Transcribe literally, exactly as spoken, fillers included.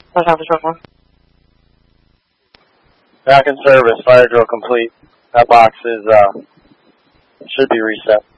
What's office report? Back in service, fire drill complete. That box is, uh, should be reset.